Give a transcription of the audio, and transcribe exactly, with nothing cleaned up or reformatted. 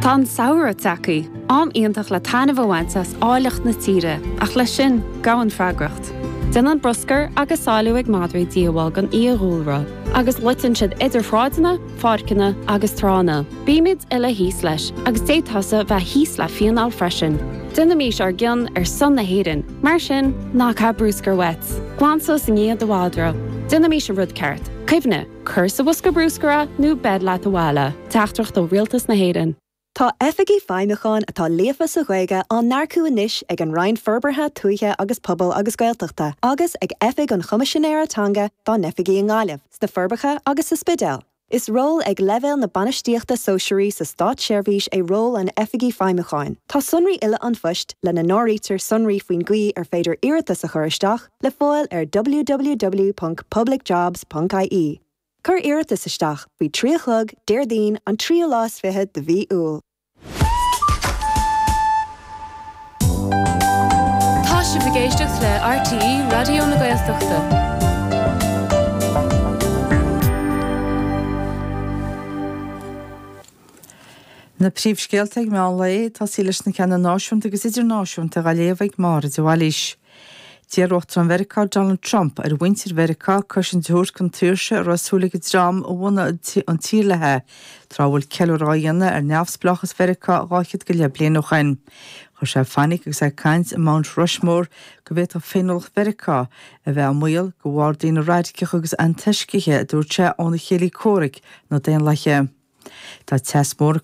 Tá saoire tacaí, am íontach le tainmh bhaintas áileacht na tíre, ach le sin gahan freagracht. Den an broscar agus sáiliú ag madraí díobháil gan íorúlra, agus litan siad idir fráideanna, fádcanna agus trána. Bíimiid ile híos leis, agus détasa bheith híos le fianál freisin. Duna mís ar gcionn ar son na héireann, mar sin ná cha brúscar wets. Glansos in iad do bhádra. Duna mís an rud ceart. Cuimhne, cur sa bhusca brúscara nó bed leat a bhála. Teachtrach do rialtas na héireann. Tá F-igi Feidhmeachán atá léfa sa ghaige an náircú inis ag an Ryan forbartha tuaithe agus pobal agus gaeltachta, agus ag F-ig an Chumaisinéire Tanga dá F-igi an Gáileh, sa forbartha agus sa spidéal. Is ról ag leibhéal na banistíochta sóisiúirí sa Stát Seirbhís é ról an F-igi Feidhmeachán. Tá sunraí ile an phoist le na nóirítear sunraí faoin gcuí ar féidir iarratas a churisteach le fáil ar w w w dot public jobs dot I E. Cur iarratas isteach bhí tríochlog, déirdín an trío lás fiche de bhí úl. Tá si bhgéisteach le R T E Radio na Gaeltachta. Na príomhscéaltaigh meán le tá sílas na ceanna náisiúnta agus idir náisiúnta a léomhaigh mar a bhhailís. Díarúcht an Mheiriceá Donald Trump ar bhaintir Mheiriceá chuir sin dúir chun tuairse ar rasúlaigh drám ó bhna an tíorlathe trábhfuil ceilúrá dhéanana ar neamhsplachas Mheiriceá gáchiad go leib bliain ó chain. Chuir sé fannig agus é caint in Mount Rushmore go bhfuit a féinúlach Mheiriceá a bheith muil go bhhar daoine ráidiciach agus an tuiscithe dúirte ónna chéalaí córaigh nó daon leiche. Tá test mór